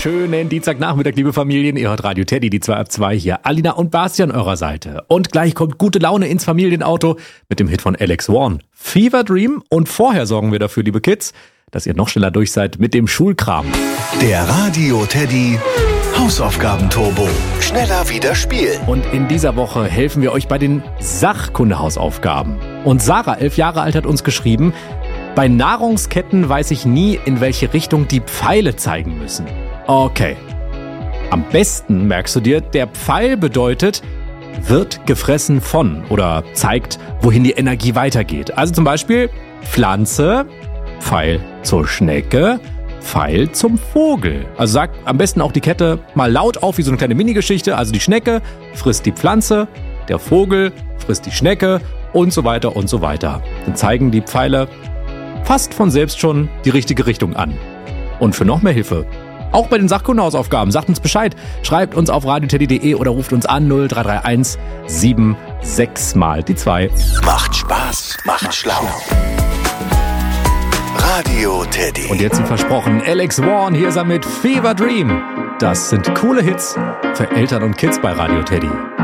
schönen Dienstagnachmittag, liebe Familien. Ihr hört Radio Teddy, die 2 ab 2 hier. Alina und Basti an eurer Seite. Und gleich kommt gute Laune ins Familienauto mit dem Hit von Alex Warren. Fever Dream. Und vorher sorgen wir dafür, liebe Kids, dass ihr noch schneller durch seid mit dem Schulkram. Der Radio Teddy Hausaufgaben-Turbo. Schneller wieder spielen. Und in dieser Woche helfen wir euch bei den Sachkunde-Hausaufgaben. Und Sarah, 11 Jahre alt, hat uns geschrieben: Bei Nahrungsketten weiß ich nie, in welche Richtung die Pfeile zeigen müssen. Okay. Am besten merkst du dir, der Pfeil bedeutet, wird gefressen von oder zeigt, wohin die Energie weitergeht. Also zum Beispiel Pflanze, Pfeil zur Schnecke, Pfeil zum Vogel. Also sag am besten auch die Kette mal laut auf, wie so eine kleine Mini-Geschichte. Also die Schnecke frisst die Pflanze, der Vogel frisst die Schnecke und so weiter und so weiter. Dann zeigen die Pfeile fast von selbst schon die richtige Richtung an. Und für noch mehr Hilfe, auch bei den Sachkunde-Hausaufgaben, sagt uns Bescheid. Schreibt uns auf radioteddy.de oder ruft uns an 0331 76 mal die 2. Macht Spaß, macht schlau. Radio Teddy. Und jetzt wie versprochen, Alex Warren, hier ist er mit Fever Dream. Das sind coole Hits für Eltern und Kids bei Radio Teddy.